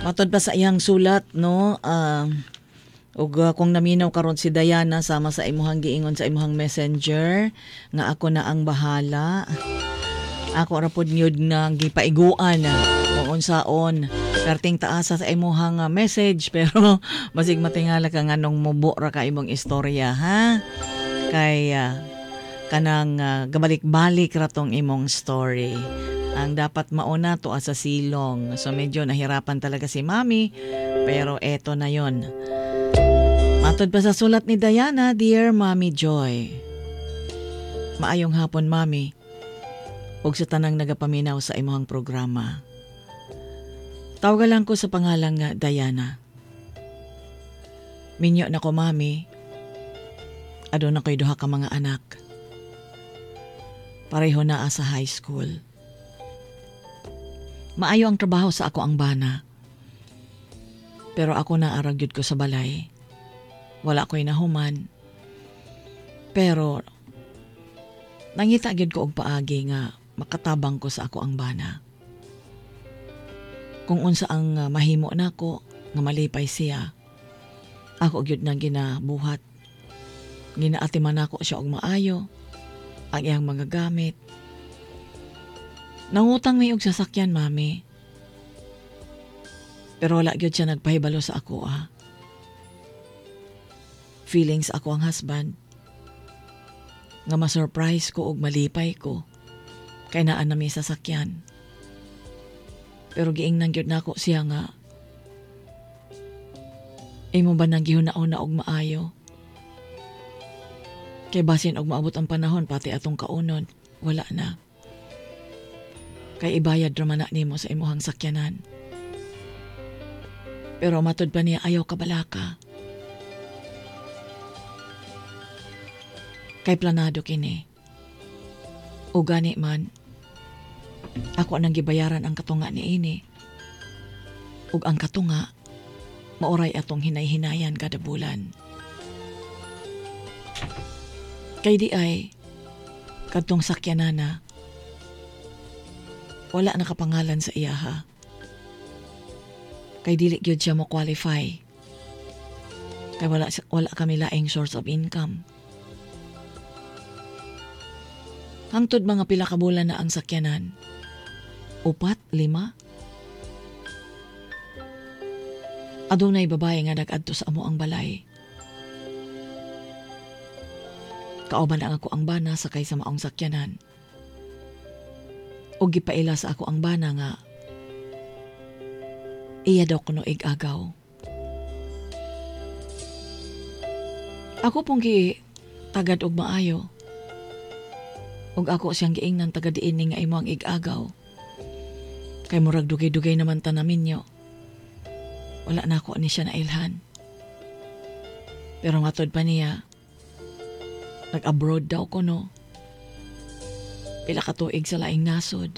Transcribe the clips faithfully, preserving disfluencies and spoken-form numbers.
Matod pa sa iyang sulat, no? Ah, ug uh, kung naminaw karon si Diana sama sa imuhang giingon sa imuhang messenger nga ako na ang bahala. Ako ra pod nyud nga gipaiguan kung unsaon perting taasa sa imuhang uh, message pero basig matingala ka nganong mubo ra ka imong istorya ha. Kay uh, kanang uh, gabalik-balik ra tong imong story. Ang dapat mauna to sa silong. So medyo nahirapan talaga si Mami. Pero eto na yon. Matod pa sa sulat ni Diana, Dear Mami Joy. Maayong hapon, Mami. Ug sa tanang nagapaminaw sa imong programa. Tawagan lang ko sa pangalang nga Diana. Minyo na ko, Mami. Aduna na ko'y duha ka mga anak. Pareho na sa high school. Maayo ang trabaho sa ako ang bana. Pero ako na aragyod ko sa balay. Wala ko'y nahuman. Pero nangita gyud ko og paagi nga makatabang ko sa ako ang bana. Kung unsa ang uh, mahimo nako nga malipay siya, ako gyud na ginabuhat. Ginaatiman nako siya og maayo ang iyang mga gamit. Nangutang may og sasakyan, Mami. Pero wala gyud siya nagpahibalo sa ako, ah. Feelings ako ang husband. Nga ma-surprise ko og malipay ko. Kay naan na may sasakyan. Pero giingnan gyud nako siya nga. Imo ba nang gihuna-una og maayo? Kay basin og maabot ang panahon pati atong kaunod, wala na. Kay ibayad raman na nimo sa imuhang sakyanan. Pero matod pa niya ayaw kabalaka. Kay planado kini. O gani man, ako nang gibayaran ang katunga ni ini. Ug ang katunga, maoray atong hinay-hinayan kada bulan. Kay di ay, kadtong sakyanana, wala nakapangalan sa iyaha. Kay dili gyud siya mo qualify. Kay wala wala kami laing source of income. Hangtod mga pila ka bulan na ang sakyanan. Upat, lima. Adunay babae nga nag-adto sa amo ang balay. Kauban ang ako ang bana sakay sa maong sakyanan. O gipaila sa ako ang bana nga iya daw kuno ig-agaw. Ako pong gi tagad og maayo. Og ako siyang giingnan taga diin nga imo ang ig-agaw. Kay murag dugay-dugay naman ta namin nyo. Wala na ako ni siya na ilhan. Pero matod pa niya, nag-abroad daw ko no. Pila ka tuig sa laing nasod.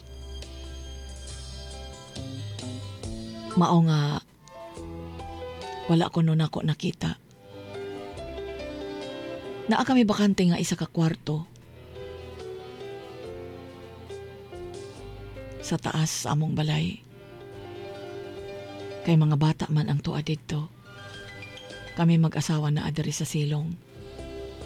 Mao nga, wala ko nun ako nakita. Naa kami bakante nga isa ka kwarto. Sa taas sa among balay. Kay mga bata man ang tuwa dito. Kami mag-asawa na adiri sa silong.